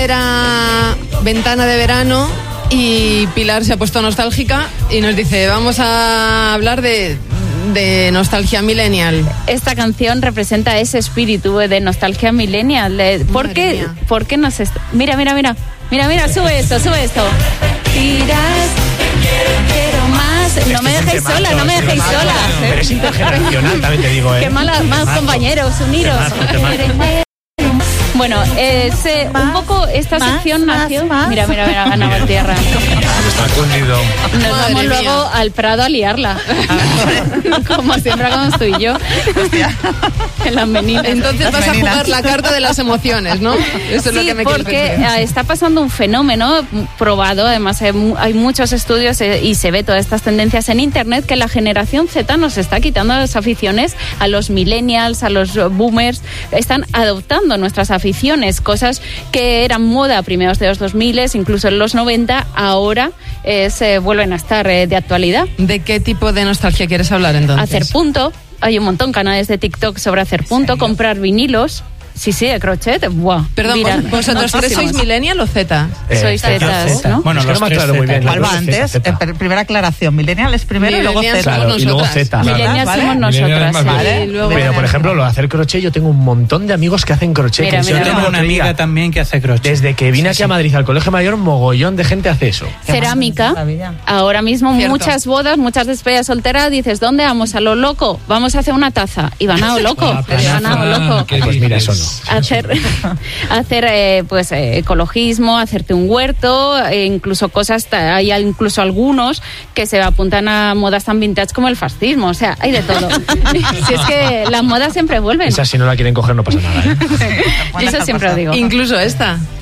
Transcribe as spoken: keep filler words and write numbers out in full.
era Ventana de Verano y Pilar se ha puesto nostálgica y nos dice, vamos a hablar de, de nostalgia millennial. Esta canción representa ese espíritu de nostalgia millennial. ¿Por qué, ¿por qué nos est- Mira, mira, mira. Mira, mira, sube esto, sube esto. Tiras, quiero más. No me dejéis sola, no me dejéis sola. Pero es intergeneracional, también te digo, ¿eh? Qué malas, más compañeros, uniros. Bueno, eh, se, un poco esta más, sección más, nació. Más. Mira, mira, mira, ganaba el tierra. Está cundido. Nos Madre vamos mía. luego al Prado a liarla. Como siempre hagamos tú y yo. En las meninas. Entonces Las vas meninas. a jugar la carta de las emociones, ¿no? Eso es lo Sí, que me quieres porque decir. eh, está pasando un fenómeno probado, además hay, mu- hay muchos estudios eh, y se ve todas estas tendencias en internet, que la generación Z nos está quitando las aficiones a los millennials, a los eh, boomers, están adoptando nuestras aficiones, cosas que eran moda a primeros de los dos mil, incluso en los noventa, ahora eh, se vuelven a estar eh, de actualidad. ¿De qué tipo de nostalgia quieres hablar entonces? Hacer punto, hay un montón de canales de TikTok sobre hacer punto, comprar vinilos. Sí, sí, de crochet. Buah, Perdón, viral. ¿vos- ¿vosotros tres sois millennial o Z? Sois Eh, zetas, ¿no? Bueno, Bueno, es que los no me tres aclaro muy Z. bien. ¿Cuál Yo va creo que antes? Z. Eh, pr- primera aclaración. Millennial es primero y luego Millennials Z. somos Claro, y luego nosotras. Z. Millennials ¿vale? somos Millennials nosotras. más sí. bien. Vale. Y luego- Pero, por ejemplo, lo de hacer crochet, yo tengo un montón de amigos que hacen crochet. Mira, que mira. yo Yo tengo una amiga también que hace crochet. Desde que vine aquí a Madrid al Colegio Mayor, mogollón de gente hace eso. Cerámica. Maravilla. Ahora mismo Cierto. muchas bodas, muchas despedidas solteras, dices, ¿dónde vamos? A lo loco. Vamos a hacer una taza. Y van a lo loco. Ah, y van a lo loco. ¿qué Pues mira, eso dices? no. Hacer, hacer eh, pues eh, ecologismo, hacerte un huerto, e incluso cosas, ta- hay incluso algunos que se apuntan a modas tan vintage como el fascismo, o sea, hay de todo. Si es que las modas siempre vuelven. Esa, si no la quieren coger, no pasa nada, ¿eh? Yo eso siempre lo digo. Incluso esta.